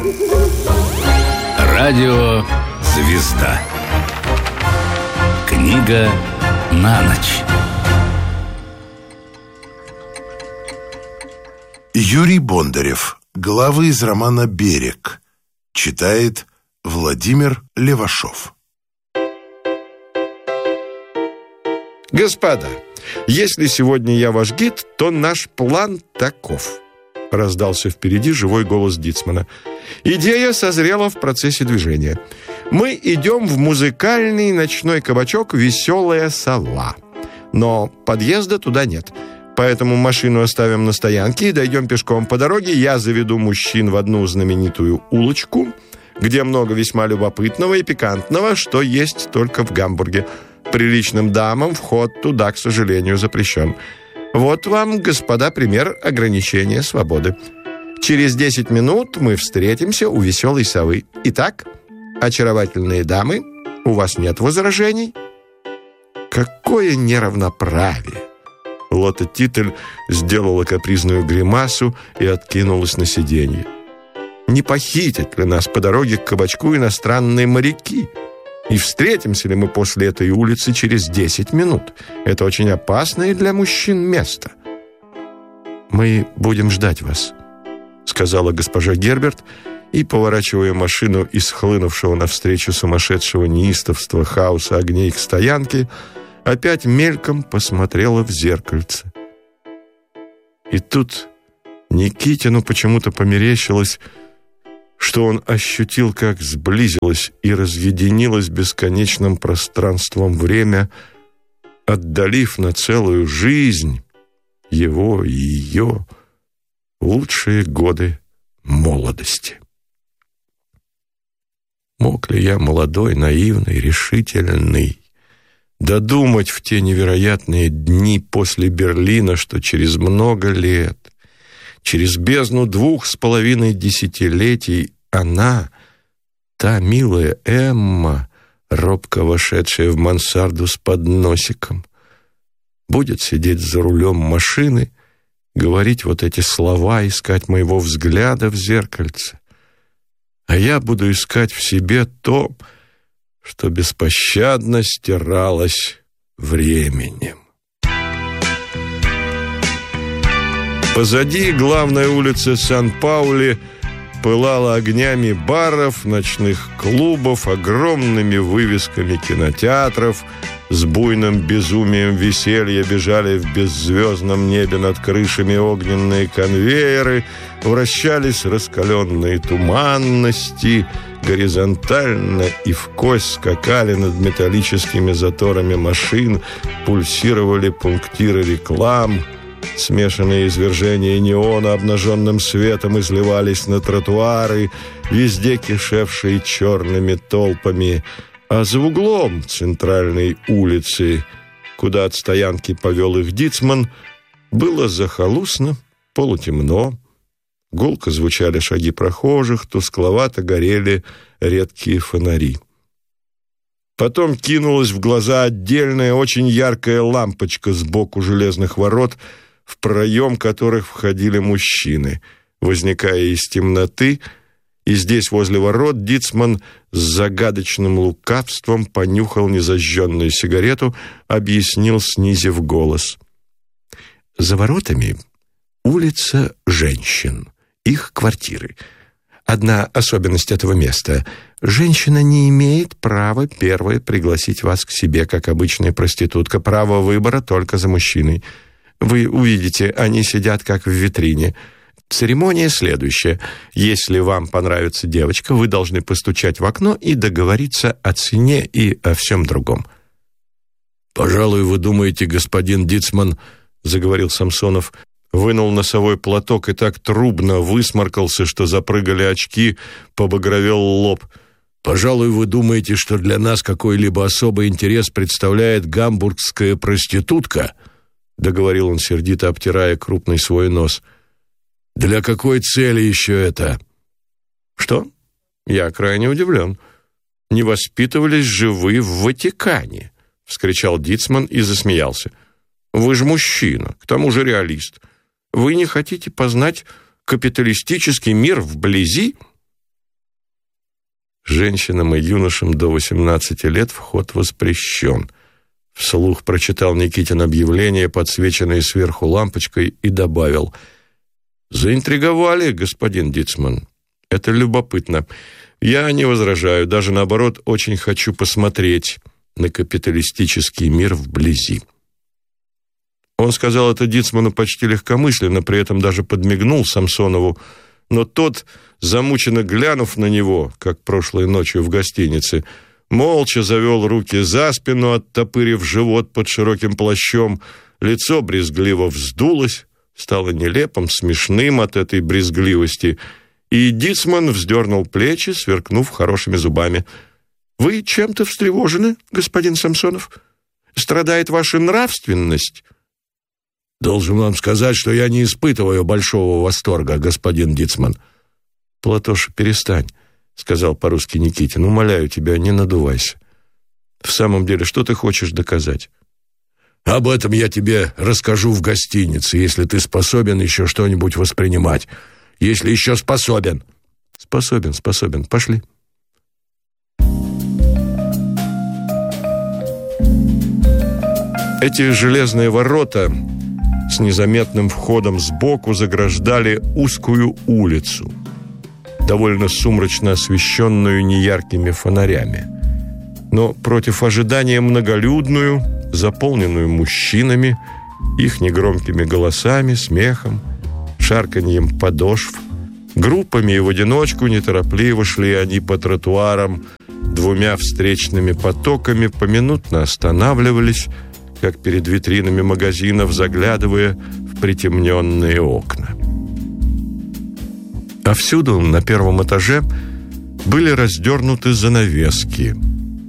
Радио «Звезда». Книга на ночь. Юрий Бондарев. Главы из романа «Берег». Читает Владимир Левашов. Господа, если сегодня я ваш гид, то наш план таков. Раздался впереди живой голос Дицмана. Идея созрела в процессе движения. Мы идем в музыкальный ночной кабачок «Веселая сова». Но подъезда туда нет. Поэтому машину оставим на стоянке и дойдем пешком по дороге. Я заведу мужчин в одну знаменитую улочку, где много весьма любопытного и пикантного, что есть только в Гамбурге. Приличным дамам вход туда, к сожалению, запрещен. Вот вам, господа, пример ограничения свободы. Через 10 минут мы встретимся у «Веселой совы». Итак, очаровательные дамы, у вас нет возражений? Какое неравноправие! Лотта Титтель сделала капризную гримасу и откинулась на сиденье. Не похитят ли нас по дороге к кабачку иностранные моряки? И встретимся ли мы после этой улицы через 10 минут? Это очень опасное для мужчин место. «Мы будем ждать вас», — сказала госпожа Герберт, и, поворачивая машину из хлынувшего навстречу сумасшедшего неистовства хаоса огней к стоянке, опять мельком посмотрела в зеркальце. И тут Никитину почему-то померещилось, что он ощутил, как сблизилось и разъединилось бесконечным пространством время, отдалив на целую жизнь его и ее лучшие годы молодости. Мог ли я, молодой, наивный, решительный, додумать в те невероятные дни после Берлина, что через много лет, через бездну 2,5 десятилетий она, та милая Эмма, робко вошедшая в мансарду с подносиком, будет сидеть за рулем машины, говорить вот эти слова, искать моего взгляда в зеркальце. А я буду искать в себе то, что беспощадно стиралось временем. Позади главная улица Сан-Паули пылала огнями баров, ночных клубов, огромными вывесками кинотеатров. С буйным безумием веселья бежали в беззвездном небе над крышами огненные конвейеры, вращались раскаленные туманности, горизонтально и вкось скакали над металлическими заторами машин, пульсировали пунктиры реклам. Смешанные извержения неона обнаженным светом изливались на тротуары, везде кишевшие черными толпами. А за углом центральной улицы, куда от стоянки повел их Дицман, было захолустно, полутемно. Гулко звучали шаги прохожих, тускловато горели редкие фонари. Потом кинулась в глаза отдельная, очень яркая лампочка сбоку железных ворот, в проем которых входили мужчины. Возникая из темноты, и здесь, возле ворот, Дицман с загадочным лукавством понюхал незажженную сигарету, объяснил, снизив голос. «За воротами улица женщин, их квартиры. Одна особенность этого места. Женщина не имеет права первой пригласить вас к себе, как обычная проститутка. Право выбора только за мужчиной. Вы увидите, они сидят как в витрине. Церемония следующая. Если вам понравится девочка, вы должны постучать в окно и договориться о цене и о всем другом». «Пожалуй, вы думаете, господин Дицман, — заговорил Самсонов, — вынул носовой платок и так трубно высморкался, что запрыгали очки, побагровел лоб. Пожалуй, вы думаете, что для нас какой-либо особый интерес представляет гамбургская проститутка?» — договорил он, сердито обтирая крупный свой нос. «Для какой цели еще это?» «Что? Я крайне удивлен. Не воспитывались же вы в Ватикане!» — вскричал Дицман и засмеялся. «Вы же мужчина, к тому же реалист. Вы не хотите познать капиталистический мир вблизи? Женщинам и юношам до 18 лет вход воспрещен. Вслух прочитал Никитин объявление, подсвеченное сверху лампочкой, и добавил: «Заинтриговали, господин Дицман. Это любопытно. Я не возражаю, даже наоборот, очень хочу посмотреть на капиталистический мир вблизи». Он сказал это Дицману почти легкомысленно, при этом даже подмигнул Самсонову, но тот, замученно глянув на него, как прошлой ночью в гостинице, молча завел руки за спину, оттопырив живот под широким плащом, лицо брезгливо вздулось, стало нелепым, смешным от этой брезгливости, и Дицман вздернул плечи, сверкнув хорошими зубами. «Вы чем-то встревожены, господин Самсонов? Страдает ваша нравственность?» «Должен вам сказать, что я не испытываю большого восторга, господин Дицман». «Платоша, перестань», — сказал по-русски Никитин. «Умоляю тебя, не надувайся. В самом деле, что ты хочешь доказать?» «Об этом я тебе расскажу в гостинице, если ты способен еще что-нибудь воспринимать. Если еще способен». «Способен. Пошли». Эти железные ворота с незаметным входом сбоку заграждали узкую улицу, довольно сумрачно освещенную неяркими фонарями, но против ожидания многолюдную, заполненную мужчинами, их негромкими голосами, смехом, шарканьем подошв, группами и в одиночку неторопливо шли они по тротуарам двумя встречными потоками, поминутно останавливались, как перед витринами магазинов, заглядывая в притемненные окна. А всюду на первом этаже были раздернуты занавески.